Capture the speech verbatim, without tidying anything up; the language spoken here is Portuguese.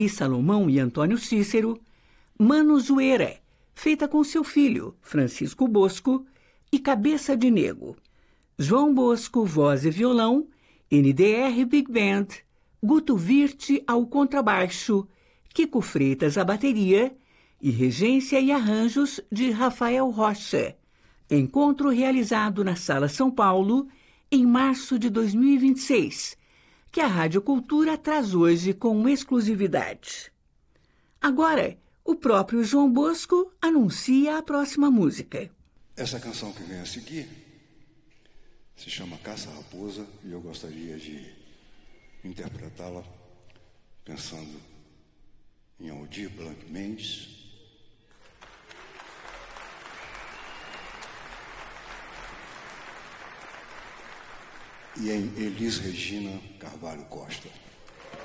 e Salomão e Antônio Cícero, Mano Zoeira, feita com seu filho, Francisco Bosco, e Cabeça de Nego. João Bosco, voz e violão, N D R Big Band, Guto Virte ao contrabaixo, Kiko Freitas à bateria e regência e arranjos de Rafael Rocha. Encontro realizado na Sala São Paulo em março de dois mil e vinte e seis, que a Rádio Cultura traz hoje com exclusividade. Agora, o próprio João Bosco anuncia a próxima música. Essa canção que vem a seguir se chama Caça-Raposa e eu gostaria de interpretá-la pensando em Aldir Blanc Mendes e em Elis Regina Carvalho Costa.